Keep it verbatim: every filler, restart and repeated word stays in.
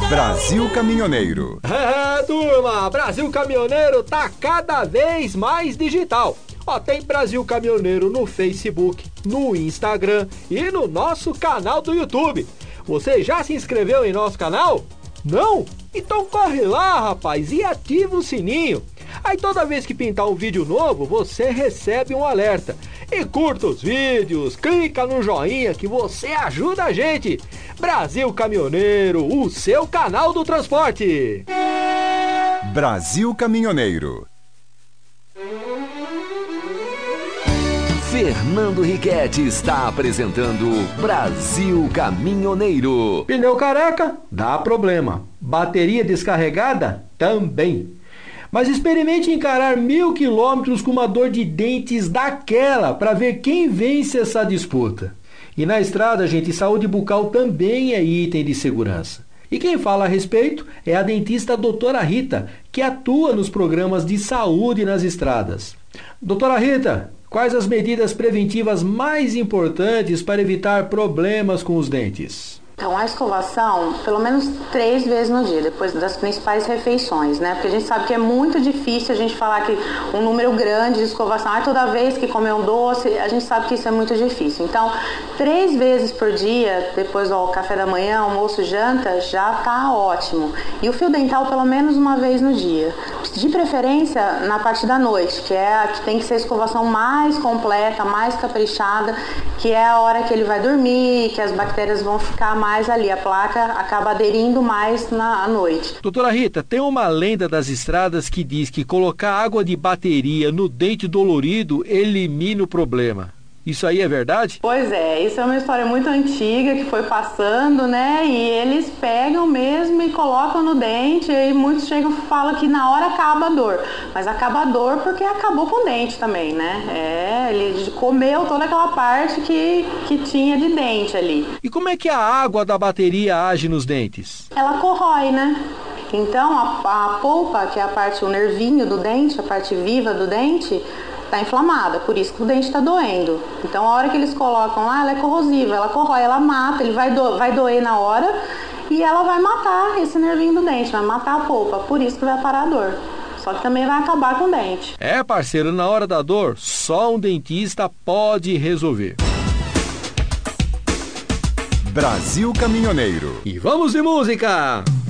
Brasil Caminhoneiro. É, turma, Brasil Caminhoneiro tá cada vez mais digital. Ó, tem Brasil Caminhoneiro no Facebook, no Instagram e no nosso canal do YouTube. Você já se inscreveu em nosso canal? Não? Então corre lá, rapaz, e ativa o sininho. Aí toda vez que pintar um vídeo novo, você recebe um alerta. E curta os vídeos, clica no joinha que você ajuda a gente. Brasil Caminhoneiro, o seu canal do transporte. Brasil Caminhoneiro. Fernando Riquetti está apresentando Brasil Caminhoneiro. Pneu careca? Dá problema. Bateria descarregada? Também. Mas experimente encarar mil quilômetros com uma dor de dentes daquela para ver quem vence essa disputa. E na estrada, gente, saúde bucal também é item de segurança. E quem fala a respeito é a dentista doutora Rita, que atua nos programas de saúde nas estradas. Doutora Rita, quais as medidas preventivas mais importantes para evitar problemas com os dentes? Então, a escovação, pelo menos três vezes no dia, depois das principais refeições, né? Porque a gente sabe que é muito difícil a gente falar que um número grande de escovação, ah, toda vez que comer um doce, a gente sabe que isso é muito difícil. Então, três vezes por dia, depois do café da manhã, almoço, janta, já tá ótimo. E o fio dental, pelo menos uma vez no dia. De preferência, na parte da noite, que é a que tem que ser a escovação mais completa, mais caprichada, que é a hora que ele vai dormir, que as bactérias vão ficar mais ali, a placa acaba aderindo mais na à noite. Doutora Rita, tem uma lenda das estradas que diz que colocar água de bateria no dente dolorido elimina o problema. Isso aí é verdade? Pois é, isso é uma história muito antiga que foi passando, né? E eles pegam mesmo e colocam no dente, e muitos chegam e falam que na hora acaba a dor. Mas acaba a dor porque acabou com o dente também, né? É, ele comeu toda aquela parte que, que tinha de dente ali. E como é que a água da bateria age nos dentes? Ela corrói, né? Então a, a polpa, que é a parte, o nervinho do dente, a parte viva do dente, está inflamada, por isso que o dente está doendo. Então, a hora que eles colocam lá, ela é corrosiva, ela corrói, ela mata, ele vai, do, vai doer na hora e ela vai matar esse nervinho do dente, vai matar a polpa, por isso que vai parar a dor. Só que também vai acabar com o dente. É, parceiro, na hora da dor, só um dentista pode resolver. Brasil Caminhoneiro. E vamos de música!